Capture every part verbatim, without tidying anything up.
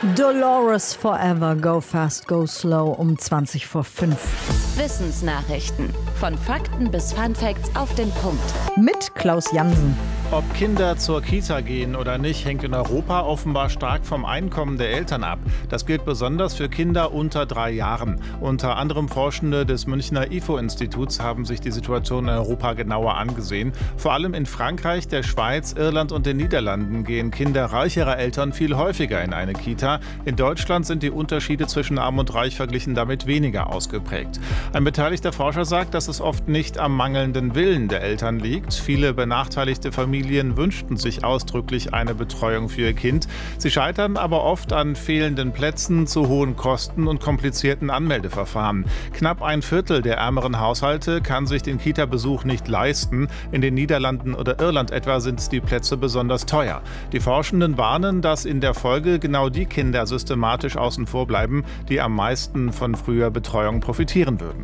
Dolores Forever, Go Fast, Go Slow um zwanzig vor fünf. Wissensnachrichten. Von Fakten bis Funfacts auf den Punkt. Mit Klaus Jansen. Ob Kinder zur Kita gehen oder nicht, hängt in Europa offenbar stark vom Einkommen der Eltern ab. Das gilt besonders für Kinder unter drei Jahren. Unter anderem Forschende des Münchner I F O-Instituts haben sich die Situation in Europa genauer angesehen. Vor allem in Frankreich, der Schweiz, Irland und den Niederlanden gehen Kinder reicherer Eltern viel häufiger in eine Kita. In Deutschland sind die Unterschiede zwischen Arm und Reich verglichen damit weniger ausgeprägt. Ein beteiligter Forscher sagt, dass es oft nicht am mangelnden Willen der Eltern liegt. Viele benachteiligte Familien wünschten sich ausdrücklich eine Betreuung für ihr Kind. Sie scheitern aber oft an fehlenden Plätzen, zu hohen Kosten und komplizierten Anmeldeverfahren. Knapp ein Viertel der ärmeren Haushalte kann sich den Kita-Besuch nicht leisten. In den Niederlanden oder Irland etwa sind die Plätze besonders teuer. Die Forschenden warnen, dass in der Folge genau die Kinder systematisch außen vor bleiben, die am meisten von früher Betreuung profitieren würden.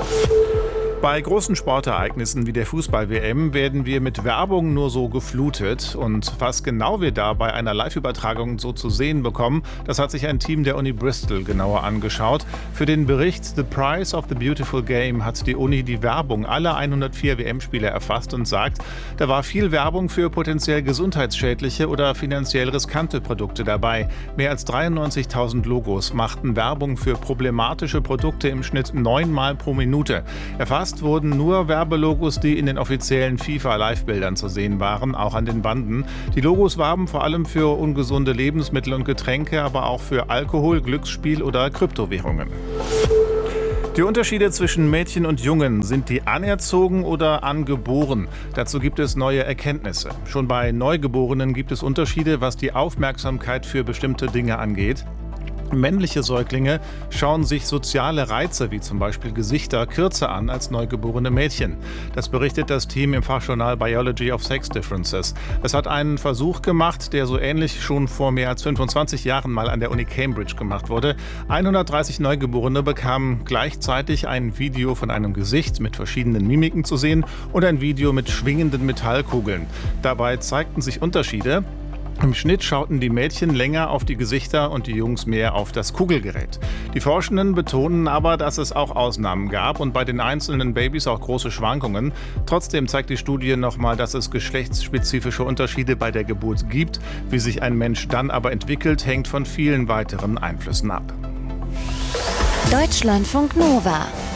Bei großen Sportereignissen wie der Fußball-W M werden wir mit Werbung nur so geflutet. Und was genau wir da bei einer Live-Übertragung so zu sehen bekommen, das hat sich ein Team der Uni Bristol genauer angeschaut. Für den Bericht The Price of the Beautiful Game hat die Uni die Werbung aller hundertvier W M-Spiele erfasst und sagt, da war viel Werbung für potenziell gesundheitsschädliche oder finanziell riskante Produkte dabei. Mehr als dreiundneunzigtausend Logos machten Werbung für problematische Produkte im Schnitt neunmal pro Minute. Erfasst wurden nur Werbelogos, die in den offiziellen FIFA-Live-Bildern zu sehen waren, auch an den Banden. Die Logos warben vor allem für ungesunde Lebensmittel und Getränke, aber auch für Alkohol, Glücksspiel oder Kryptowährungen. Die Unterschiede zwischen Mädchen und Jungen, sind die anerzogen oder angeboren? Dazu gibt es neue Erkenntnisse. Schon bei Neugeborenen gibt es Unterschiede, was die Aufmerksamkeit für bestimmte Dinge angeht. Männliche Säuglinge schauen sich soziale Reize wie zum Beispiel Gesichter kürzer an als neugeborene Mädchen. Das berichtet das Team im Fachjournal Biology of Sex Differences. Es hat einen Versuch gemacht, der so ähnlich schon vor mehr als fünfundzwanzig Jahren mal an der Uni Cambridge gemacht wurde. hundertdreißig Neugeborene bekamen gleichzeitig ein Video von einem Gesicht mit verschiedenen Mimiken zu sehen und ein Video mit schwingenden Metallkugeln. Dabei zeigten sich Unterschiede. Im Schnitt schauten die Mädchen länger auf die Gesichter und die Jungs mehr auf das Kugelgerät. Die Forschenden betonen aber, dass es auch Ausnahmen gab und bei den einzelnen Babys auch große Schwankungen. Trotzdem zeigt die Studie nochmal, dass es geschlechtsspezifische Unterschiede bei der Geburt gibt. Wie sich ein Mensch dann aber entwickelt, hängt von vielen weiteren Einflüssen ab. Deutschlandfunk Nova